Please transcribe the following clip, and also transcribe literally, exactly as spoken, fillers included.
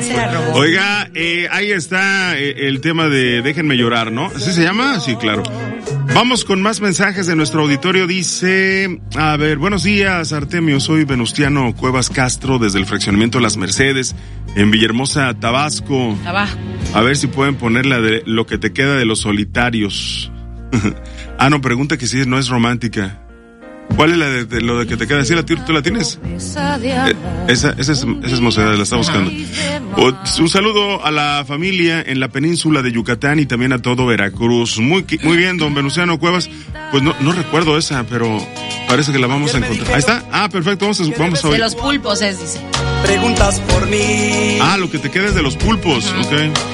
Oiga, eh, ahí está eh, el tema de Déjenme Llorar, ¿no? ¿Así se llama? Sí, claro. Vamos con más mensajes de nuestro auditorio. Dice, a ver, buenos días, Artemio. Soy Venustiano Cuevas Castro desde el fraccionamiento Las Mercedes en Villahermosa, Tabasco. Tabasco. A ver si pueden poner la de Lo que te queda de Los Solitarios. Ah, no, pregunta que si no es romántica. ¿Cuál es la de, de lo de que te queda? ¿Sí la, ¿Tú la tienes? Eh, esa, esa es, esa es Mocedad, la está buscando. O, un saludo a la familia en la península de Yucatán y también a todo Veracruz. Muy, muy bien, don Venustiano Cuevas. Pues no, no recuerdo esa, pero parece que la vamos a encontrar. Ahí está. Ah, perfecto, vamos a, vamos a ver. De los pulpos es, dice. Preguntas por mí. Ah, lo que te queda es de los pulpos, ok.